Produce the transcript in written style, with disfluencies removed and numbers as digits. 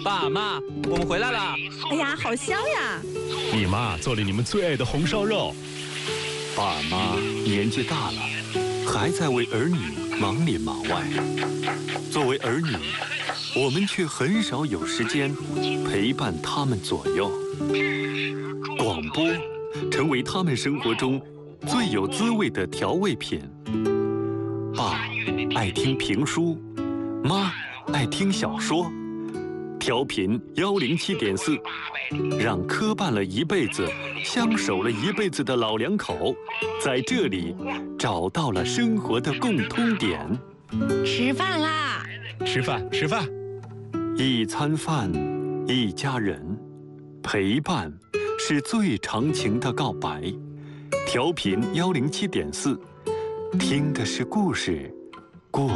爸妈，我们回来了。 哎呀，好香呀！ 你妈做了你们最爱的红烧肉。 爸妈年纪大了，还在为儿女忙里忙外。作为儿女，我们却很少有时间陪伴他们左右。广播成为他们生活中最有滋味的调味品。爸爱听评书，妈爱听小说。调频107.4，让磕绊了一辈子、相守了一辈子的老两口，在这里找到了生活的共通点。 吃饭啦！ 吃饭，吃饭。 一餐饭，一家人，陪伴是最长情的告白。调频107.4，听的是故事，